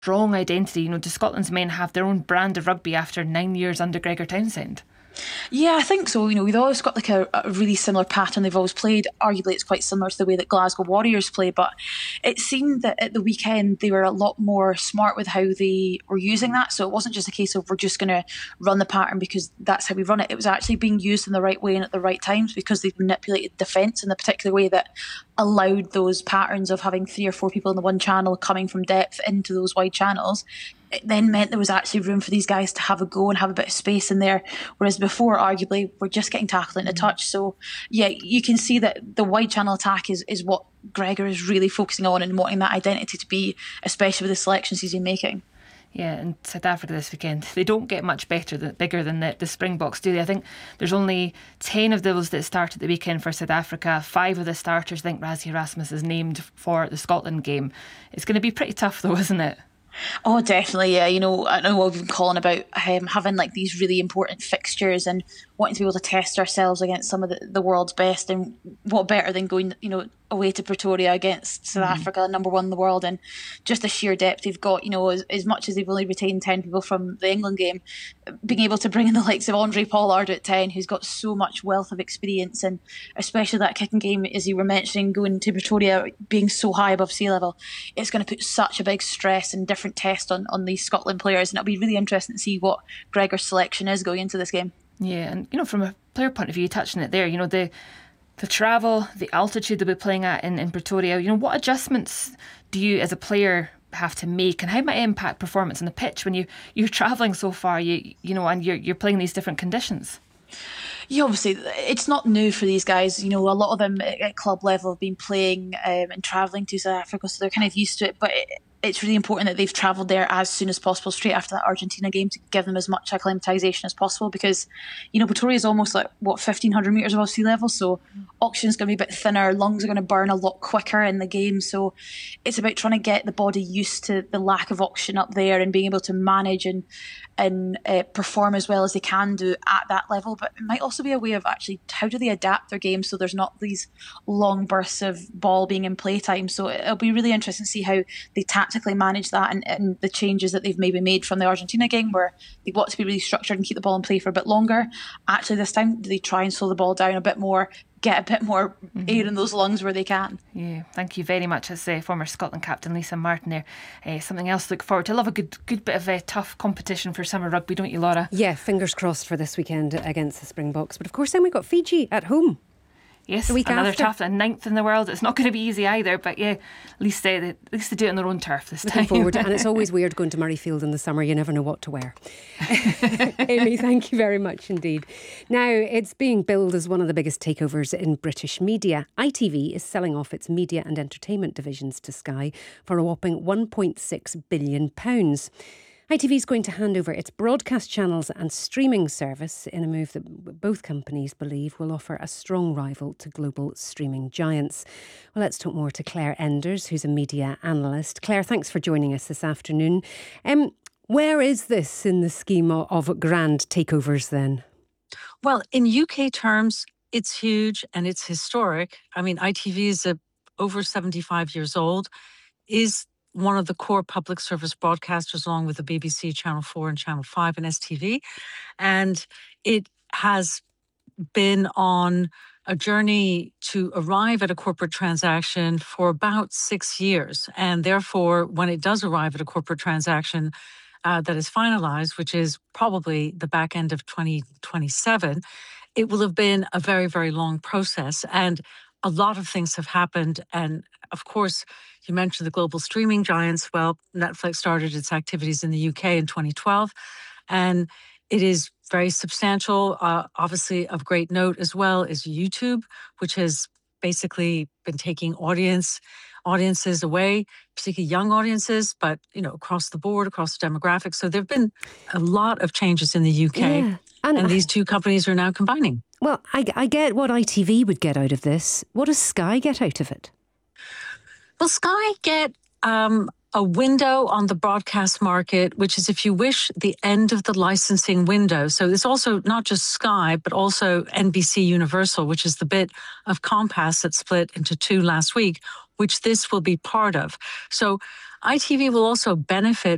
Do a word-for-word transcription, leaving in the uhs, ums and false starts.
strong identity? You know, do Scotland's men have their own brand of rugby after nine years under Gregor Townsend? Yeah, I think so. You know, we've always got like a, a really similar pattern they've always played. Arguably, it's quite similar to the way that Glasgow Warriors play, but it seemed that at the weekend they were a lot more smart with how they were using that. So it wasn't just a case of we're just going to run the pattern because that's how we run it. It was actually being used in the right way and at the right times because they've manipulated defence in the particular way that allowed those patterns of having three or four people in the one channel coming from depth into those wide channels. It then meant there was actually room for these guys to have a go and have a bit of space in there. Whereas before, arguably, we're just getting tackled into touch. So, yeah, you can see that the wide channel attack is, is what Gregor is really focusing on and wanting that identity to be, especially with the selections he's been making. Yeah, and South Africa this weekend, they don't get much better, than, bigger than the, the Springboks, do they? I think there's only ten of those that start at the weekend for South Africa. Five of the starters, I think Rassie Erasmus is named for the Scotland game. It's going to be pretty tough though, isn't it? Oh, definitely, yeah. You know, I know we've been calling about um, having like these really important fixtures and wanting to be able to test ourselves against some of the, the world's best. And what better than going, you know, away to Pretoria against South mm-hmm. Africa, number one in the world, and just the sheer depth they've got. You know, as, as much as they've only retained ten people from the England game, being able to bring in the likes of Andre Pollard at ten, who's got so much wealth of experience, and especially that kicking game, as you were mentioning, going to Pretoria being so high above sea level, it's going to put such a big stress and different test on, on these Scotland players, and it'll be really interesting to see what Gregor's selection is going into this game. Yeah, and you know, from a player point of view, touching it there, you know, the the travel, the altitude they'll be playing at in, in Pretoria, you know, what adjustments do you as a player have to make, and how might it impact performance on the pitch when you, you're travelling so far, you you know, and you're you're playing these different conditions? Yeah, obviously, it's not new for these guys. You know, a lot of them at club level have been playing um, and travelling to South Africa, so they're kind of used to it. But it, it's really important that they've travelled there as soon as possible, straight after that Argentina game, to give them as much acclimatisation as possible. Because, you know, Pretoria is almost like, what, fifteen hundred metres above sea level, so oxygen's going to be a bit thinner, lungs are going to burn a lot quicker in the game. So it's about trying to get the body used to the lack of oxygen up there and being able to manage and and uh, perform as well as they can do at that level. But it might also be a way of actually, how do they adapt their game so there's not these long bursts of ball being in playtime. So it'll be really interesting to see how they tactically manage that, and, and the changes that they've maybe made from the Argentina game, where they want to be really structured and keep the ball in play for a bit longer. Actually this time, do they try and slow the ball down a bit more, get a bit more mm-hmm. air in those lungs where they can? Yeah, thank you very much. As uh, former Scotland captain Lisa Martin there. Uh, something else to look forward to. I love a good good bit of uh, tough competition for summer rugby, don't you, Laura? Yeah, fingers crossed for this weekend against the Springboks. But of course then we've got Fiji at home. Yes, another after. tough, and ninth in the world. It's not going to be easy either, but yeah, at least they, at least they do it on their own turf this Looking time. forward, and it's always weird going to Murrayfield in the summer. You never know what to wear. Amy, thank you very much indeed. Now, it's being billed as one of the biggest takeovers in British media. I T V is selling off its media and entertainment divisions to Sky for a whopping one point six billion pounds. I T V is going to hand over its broadcast channels and streaming service in a move that both companies believe will offer a strong rival to global streaming giants. Well, let's talk more to Claire Enders, who's a media analyst. Claire, thanks for joining us this afternoon. Um, where is this in the scheme of grand takeovers then? Well, in U K terms, it's huge and it's historic. I mean, I T V is a, over seventy-five years old, is one of the core public service broadcasters, along with the B B C, Channel four and Channel five and S T V. And it has been on a journey to arrive at a corporate transaction for about six years. And therefore, when it does arrive at a corporate transaction uh, that is finalized, which is probably the back end of twenty twenty-seven, it will have been a very, very long process. And a lot of things have happened. And of course, you mentioned the global streaming giants. Well, Netflix started its activities in the U K in twenty twelve, and it is very substantial. Uh, obviously, of great note as well is YouTube, which has basically been taking audience audiences away, particularly young audiences, but you know, across the board, across the demographics. So there have been a lot of changes in the U K, yeah. and, and these two companies are now combining. Well, I, I get what I T V would get out of this. What does Sky get out of it? Well, Sky get um, a window on the broadcast market, which is, if you wish, the end of the licensing window. So it's also not just Sky, but also N B C Universal, which is the bit of Compass that split into two last week, which this will be part of. So I T V will also benefit